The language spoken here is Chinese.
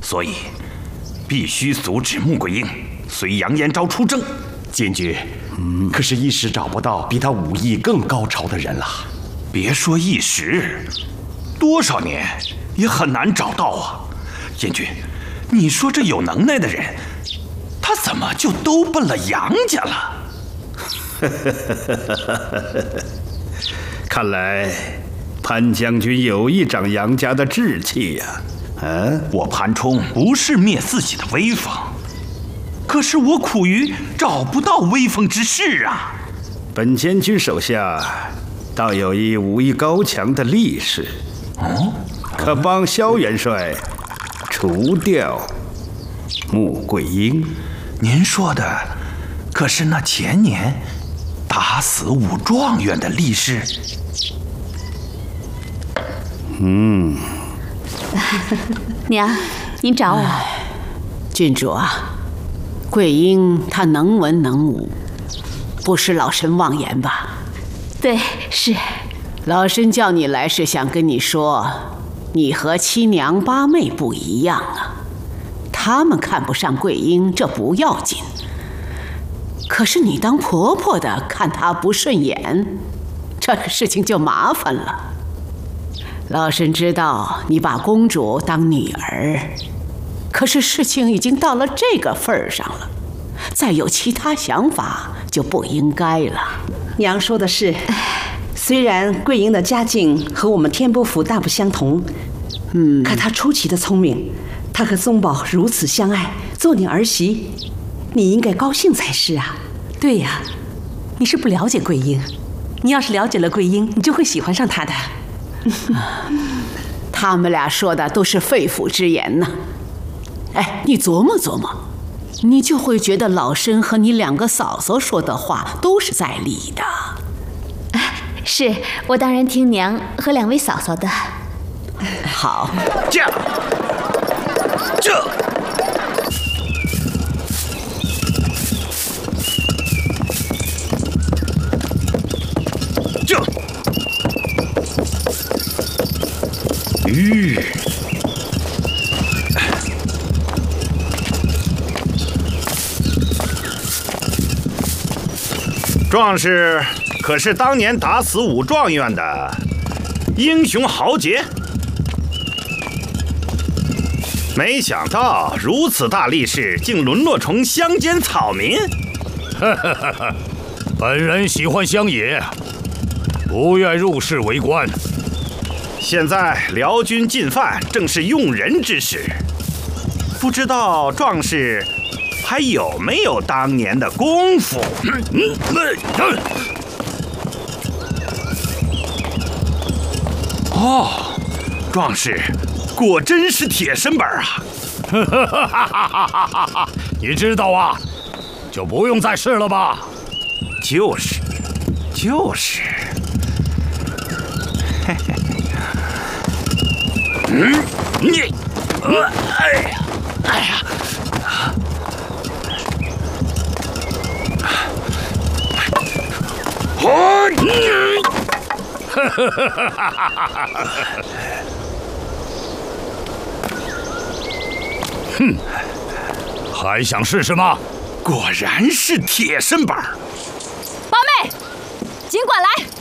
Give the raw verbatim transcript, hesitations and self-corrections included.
所以必须阻止穆桂英随杨延昭出征。 监军，嗯，可是一时找不到比他武艺更高超的人了。 别说一时，多少年也很难找到啊。监军，你说这有能耐的人，他怎么就都奔了杨家了？ 看来潘将军有意长杨家的志气呀。啊， 我潘冲不是灭自己的威风，可是我苦于找不到威风之士啊。 本监军手下倒有一武艺高强的力士， 哦， 可帮萧元帅除掉穆桂英。 您说的可是那前年打死武状元的力士？ 嗯。 娘，您找我。 郡主啊，桂英她能文能武，不是老身妄言吧？ 对，是。 老身叫你来是想跟你说，你和七娘八妹不一样啊。他们看不上桂英，这不要紧。可是你当婆婆的看她不顺眼，这个事情就麻烦了。老身知道你把公主当女儿，可是事情已经到了这个份儿上了，再有其他想法就不应该了。 娘说的是，虽然桂英的家境和我们天波府大不相同，嗯，可她出奇的聪明，她和宗保如此相爱，做你儿媳，你应该高兴才是啊。 对呀，你是不了解桂英，你要是了解了桂英，你就会喜欢上她的。 他们俩说的都是肺腑之言呢。哎，你琢磨琢磨，你就会觉得老身和你两个嫂嫂说的话都是在理的。 是，我当然听娘和两位嫂嫂的。 好， 这这这吁，壮士可是当年打死武状元的英雄豪杰？没想到如此大力士，竟沦落成乡间草民。 本人喜欢乡野，不愿入仕为官。 现在辽军进犯，正是用人之时，不知道壮士还有没有当年的功夫？哦，壮士果真是铁身板啊！ 你知道啊，就不用再试了吧？ 就是，就是。嘿嘿。嗯，你，呃，哎呀，哎呀，哦，你，哈哈哈哈哈哈！ 哼，还想试试吗？ 果然是铁身板。 八妹，尽管来。